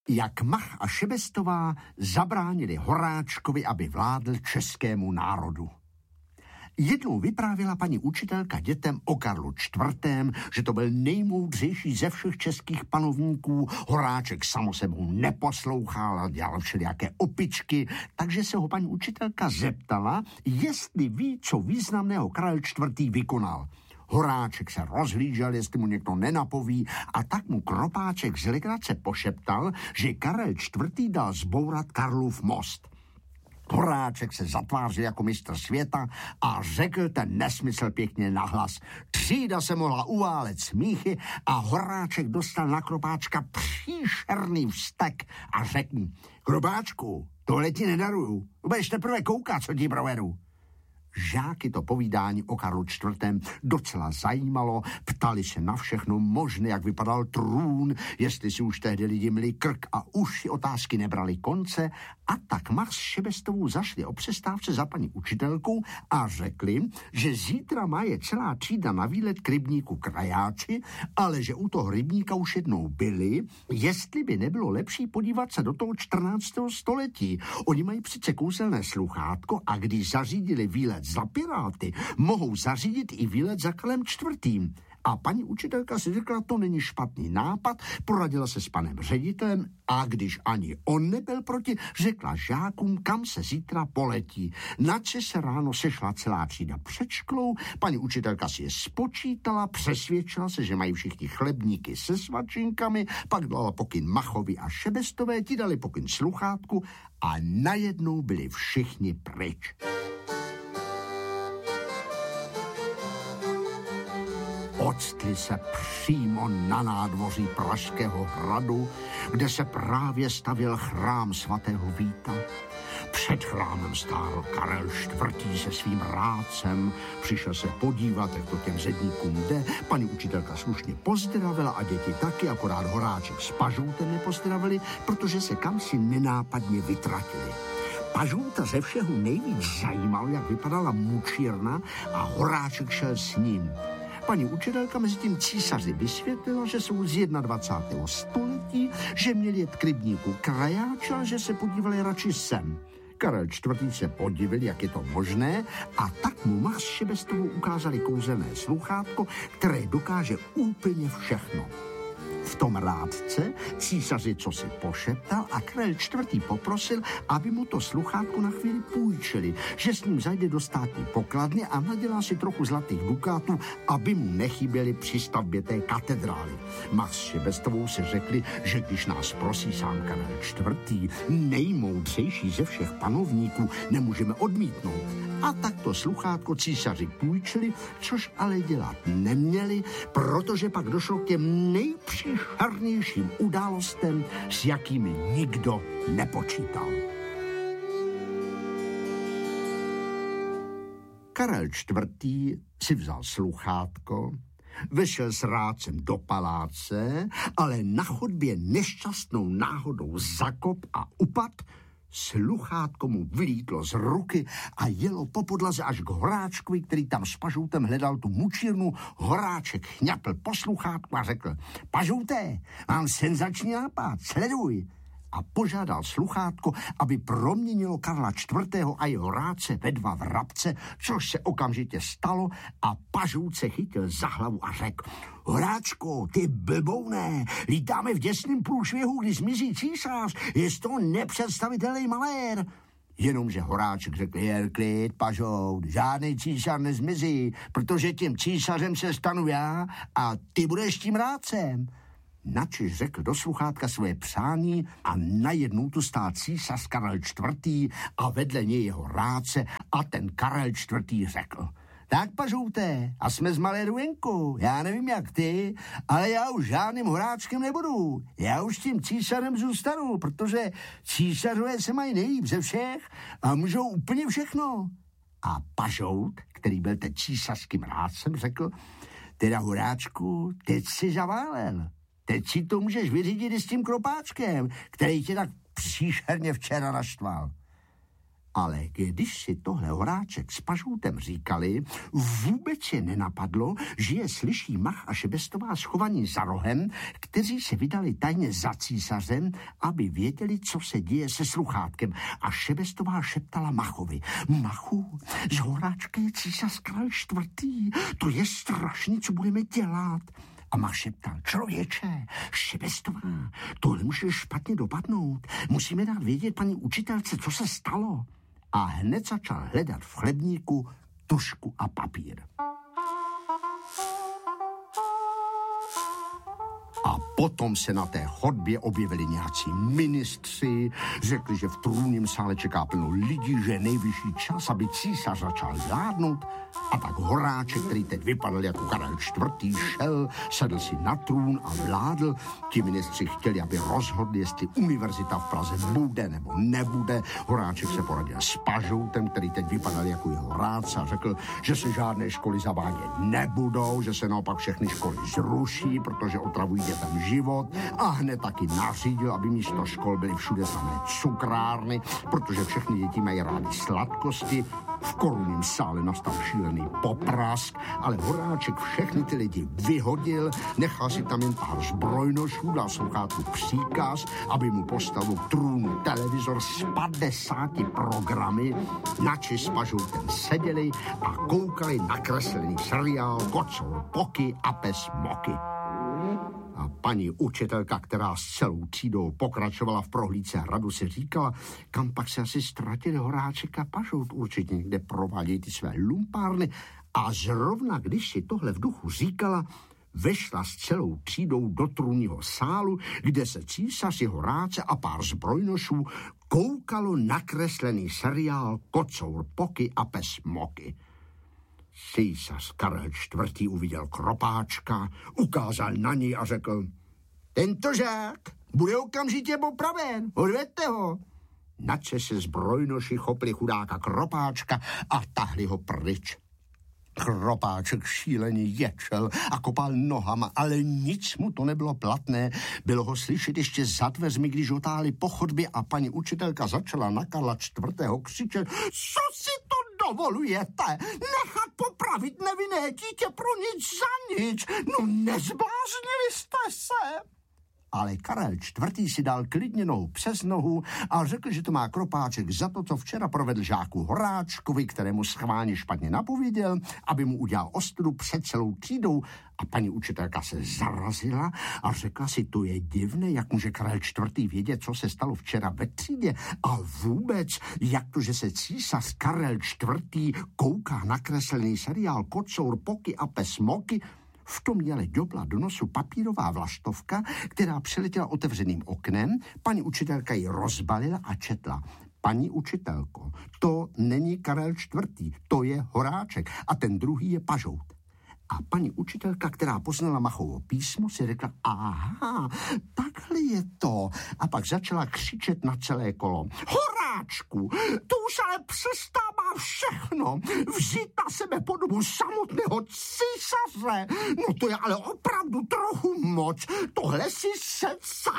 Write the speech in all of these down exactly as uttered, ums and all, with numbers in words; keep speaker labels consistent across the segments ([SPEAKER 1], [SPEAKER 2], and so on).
[SPEAKER 1] jak Mach a Šebestová zabránili Horáčkovi, aby vládl českému národu. Jednou vyprávěla paní učitelka dětem o Karlu čtvrtém, že to byl nejmoudřejší ze všech českých panovníků. Horáček samo sebou neposlouchal a dělal všelijaké opičky, takže se ho paní učitelka zeptala, jestli ví, co významného Karel čtvrtý vykonal. Horáček se rozhlížel, jestli mu někdo nenapoví, a tak mu Kropáček z legrace pošeptal, že Karel čtvrtý dal zbourat Karlův most. Horáček se zatvářil jako mistr světa a řekl ten nesmysl pěkně nahlas. Třída se mohla uválet smíchy a Horáček dostal na Kropáčka příšerný vztek a řekl mu, Kropáčku, tohle ti nedaruju, budeš teprve koukat, co ti provedu. Žáky to povídání o Karlu čtvrtém docela zajímalo, ptali se na všechno možné, jak vypadal trůn, jestli si už tehdy lidi měli krk a uši, otázky nebrali konce, a tak Mach s Šebestovou zašli o přestávce za paní učitelkou a řekli, že zítra má je celá třída na výlet k rybníku Krajáči, ale že u toho rybníka už jednou byli, jestli by nebylo lepší podívat se do toho čtrnáctého století. Oni mají přece kouzelné sluchátko a když zařídili výlet za Piráty, mohou zařídit i výlet za Karlem čtvrtým. A paní učitelka si řekla, to není špatný nápad, poradila se s panem ředitelem a když ani on nebyl proti, řekla žákům, kam se zítra poletí. Načež se ráno sešla celá třída před školou, paní učitelka si je spočítala, přesvědčila se, že mají všichni chlebníky se svačinkami, pak dala pokyn Machovi a Šebestové, ti dali pokyn sluchátku a najednou byli všichni pryč. Octli se přímo na nádvoří Pražského hradu, kde se právě stavěl chrám svatého Víta. Před chrámem stál Karel čtvrtý se svým rádcem, přišel se podívat, jak to těm zedníkům jde. Paní učitelka slušně pozdravila a děti taky, akorát Horáček s Pažoutem nepozdravili, protože se kamsi nenápadně vytratili. Pažouta ze všeho nejvíc zajímal, jak vypadala mučírna, a Horáček šel s ním. Paní učitelka mezi tím císaři vysvětlila, že jsou z dvacátého prvního století, že měli jet k rybníku Krajáče, a že se podívali radši sem. Karel čtvrtý se podivil, jak je to možné, a tak mu Mach s Šebestovou ukázali kouzelné sluchátko, které dokáže úplně všechno. V tom rádce císaři co si pošeptal a Karel čtvrtý poprosil, aby mu to sluchátko na chvíli půjčili, že s ním zajde do státní pokladny a nadělá si trochu zlatých dukátů, aby mu nechyběli při stavbě té katedrály. Mach s Šebestovou si řekli, že když nás prosí sám Karel čtvrtý, nejmoudřejší ze všech panovníků, nemůžeme odmítnout. A tak to sluchátko císaři půjčili, což ale dělat neměli, protože pak došlo k těm nejpříšernějším událostem, s jakými nikdo nepočítal. Karel čtvrtý si vzal sluchátko, vešel s rádcem do paláce, ale na chodbě nešťastnou náhodou zakop a upad, sluchátko mu vylítlo z ruky a jelo po podlaze až k Horáčkovi, který tam s Pažoutem hledal tu mučírnu. Horáček chňapl po sluchátku a řekl, Pažouté, mám senzační nápad, sleduj. A požádal sluchátko, aby proměnilo Karla čtvrtého a jeho rádce ve dva vrabce, což se okamžitě stalo, a Pažout se chytil za hlavu a řekl, Horáčko, ty blbouné, lítáme v děsném průšvěhu, kdy zmizí císař, je to nepředstavitelný malér. Jenomže Horáček řekl, jen klid, Pažout, žádný císař nezmizí, protože tím císařem se stanu já a ty budeš tím rádcem. Načež řekl do sluchátka svoje přání a najednou tu stál císař Karel čtvrtý a vedle něj jeho rádce a ten Karel čtvrtý řekl, tak Pažouté, a jsme z Maléru venku, já nevím jak ty, ale já už žádným Horáčkem nebudu, já už tím císařem zůstanu, protože císařové se mají nejlíp ze všech a můžou úplně všechno. A Pažout, který byl teď císařským rádcem, řekl, teda Horáčku, teď si zaválel. Teď si to můžeš vyřídit i s tím Kropáčkem, který tě tak příšerně včera naštval. Ale když si tohle Horáček s Pažoutem říkali, vůbec je nenapadlo, že je slyší Mach a Šebestová schovaní za rohem, kteří se vydali tajně za císařem, aby věděli, co se děje se sluchátkem. A Šebestová šeptala Machovi: Machu, z Horáčka je císař Karel čtvrtý. To je strašný, co budeme dělat. A Mach šeptal: člověče, Šebestová, tohle může špatně dopadnout. Musíme dát vědět paní učitelce, co se stalo. A hned začal hledat v chlebníku tužku a papír. A potom se na té chodbě objevili nějací ministři, řekli, že v trůnním sále čeká plno lidí, že je nejvyšší čas, aby císař začal vládnout. A tak Horáček, který teď vypadal jako Karel čtvrtý, šel, sedl si na trůn a vládl. Ti ministři chtěli, aby rozhodli, jestli univerzita v Praze bude nebo nebude. Horáček se poradil s Pažoutem, který teď vypadal jako jeho rádce, a řekl, že se žádné školy zavádět nebudou, že se naopak všechny školy zruší, protože otravují dětem život, a hned taky nařídil, aby místo škol byly všude samé cukrárny, protože všechny děti mají rády sladkosti. V korunním sále nastal šílený poprask, ale Horáček všechny ty lidi vyhodil, nechal si tam jen pár zbrojnošů, dal sluchátku příkaz, aby mu postavil k trůnu televizor s padesáti programy, načež s Pažoutem seděli a koukali na kreslený seriál Kocour Poky a pes Moky. A paní učitelka, která s celou třídou pokračovala v prohlídce hradu, si říkala, kam pak se asi ztratili Horáček a Pažout, určitě někde provádějí ty své lumpárny. A zrovna když si tohle v duchu říkala, vešla s celou třídou do trůnního sálu, kde se císař, jeho rádce a pár zbrojnošů koukalo nakreslený seriál Kocour Poky a pes Moky. Císař Karel čtvrtý uviděl Kropáčka, ukázal na něj a řekl: tento žák bude okamžitě popraven, odvedte ho. Načež se zbrojnoši chopili chudáka Kropáčka a tahli ho pryč. Kropáček šíleně ječel a kopal nohama, ale nic mu to nebylo platné. Bylo ho slyšet ještě za dveřmi, když otáhli po chodbě, a paní učitelka začala na Karla čtvrtého křičet: co si to dovolujete? Nechat popravit nevinné dítě pro nic za nic? No nezbláznili jste se? Ale Karel čtvrtý si dal klidně nohu přes nohu a řekl, že to má Kropáček za to, co včera provedl žáku Horáčkovi, kterému schválně špatně napověděl, aby mu udělal ostudu před celou třídou. A paní učitelka se zarazila a řekla si, to je divné, jak může Karel čtvrtý vědět, co se stalo včera ve třídě, a vůbec, jak to, že se císař Karel čtvrtý kouká na kreslený seriál Kocour Poky a pes Moky. V tom měle dobla do nosu papírová vlaštovka, která přiletěla otevřeným oknem. Paní učitelka ji rozbalila a četla: paní učitelko, to není Karel čtvrtý, to je Horáček a ten druhý je Pažout. A paní učitelka, která poznala Machovo písmo, si řekla: aha, takhle je to. A pak začala křičet na celé kolo: Horáčku, to už ale přestává všechno. Vzít na sebe podobu samotného císaře. No to je ale opravdu trochu moc. Tohle si se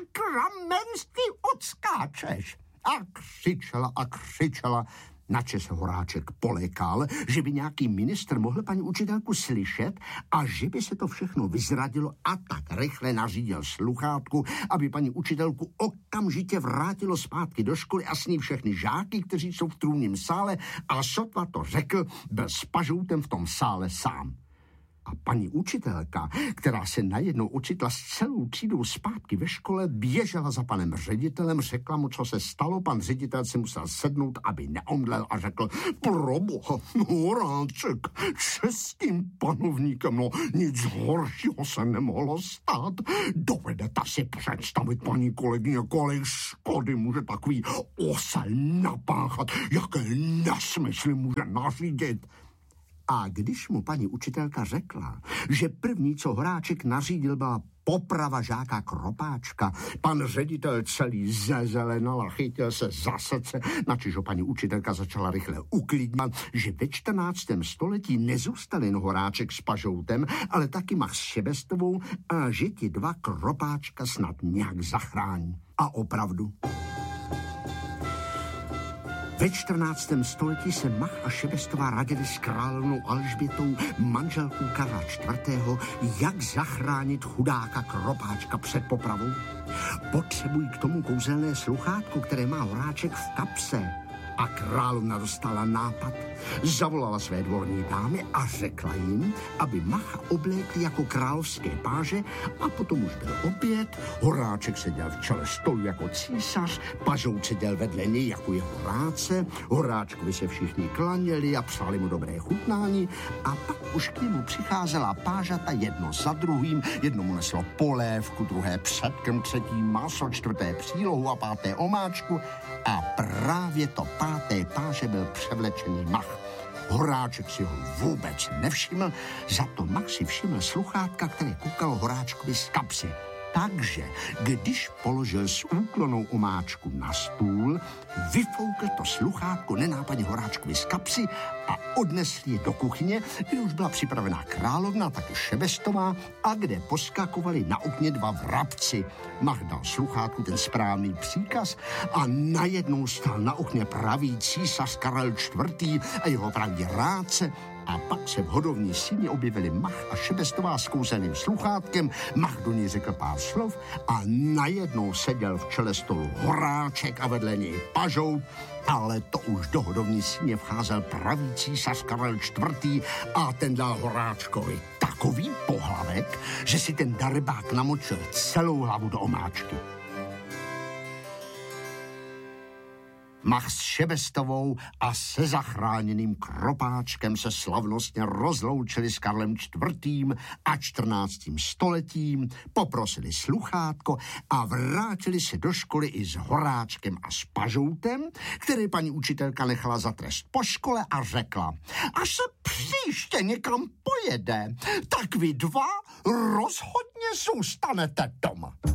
[SPEAKER 1] sakramensky odskáčeš. A křičela a křičela, načež se Horáček polékal, že by nějaký ministr mohl paní učitelku slyšet a že by se to všechno vyzradilo, a tak rychle nařídil sluchátku, aby paní učitelku okamžitě vrátilo zpátky do školy a s ní všechny žáky, kteří jsou v trůnním sále, a sotva to řekl, byl s Pažoutem v tom sále sám. A paní učitelka, která se najednou ocitla s celou třídou zpátky ve škole, běžela za panem ředitelem, řekla mu, co se stalo. Pan ředitel si musel sednout, aby neomdlel, a řekl: proboha, Horáček, českým panovníkem, no nic horšího se nemohlo stát. Dovedete si představit, paní kolegyně, kolik škody může takový osel napáchat, jaké nesmysly může nařídit. A když mu paní učitelka řekla, že první, co Horáček nařídil, byla poprava žáka Kropáčka, pan ředitel celý zezelenal a chytil se za srdce, načež ho paní učitelka začala rychle uklidňovat, že ve čtrnáctém století nezůstal jen Horáček s Pažoutem, ale taky Mach s Šebestovou, a že ti dva Kropáčka snad nějak zachrání. A opravdu. Ve čtrnáctém století se Mach a Šebestová radili s královnou Alžbětou, manželkou Karla čtvrtého., jak zachránit chudáka Kropáčka před popravou. Potřebují k tomu kouzelné sluchátko, které má Horáček v kapse. A královna dostala nápad. Zavolala své dvorní dámy a řekla jim, aby Macha oblékli jako královské páže a potom už byl oběd. Horáček seděl v čele stolu jako císař, pažout seděl vedle něj jako jeho rádce, Horáčkovi se všichni klaněli a přáli mu dobré chutnání a pak už k němu přicházela pážata jedno za druhým, jednomu neslo polévku, druhé předkrm, třetí maso, čtvrté přílohu a páté omáčku a právě to páté páže byl převlečený Mach. Horáček si ho vůbec nevšiml, za to Mach si všiml sluchátka, které koukalo Horáčkovi z kapsy. Takže, když položil s úklonou omáčku na stůl, vyfoukl to sluchátko nenápadně Horáčkovi z kapsy a odnesl je do kuchyně, kde už byla připravená královna, taky Šebestová, a kde poskakovali na okně dva vrabci. Mach dal sluchátku ten správný příkaz a najednou stál na okně pravý císař Karel čtvrtý. a jeho pravý rádce. A pak se v hodovní síni objevili Mach a Šebestová s kouzelným sluchátkem. Mach do ní řekl pár slov a najednou seděl v čele stolu Horáček a vedle něj pažout. Ale to už do hodovní síně vcházel pravý císař Karel čtvrtý. a ten dal Horáčkovi takový pohlavek, že si ten darebák namočil celou hlavu do omáčky. Mach s Šebestovou a se zachráněným Kropáčkem se slavnostně rozloučili s Karlem čtvrtým. a čtrnáctým stoletím, poprosili sluchátko a vrátili se do školy i s Horáčkem a s pažoutem, který paní učitelka nechala za trest po škole a řekla: až se příště někam pojede, tak vy dva rozhodně zůstanete doma.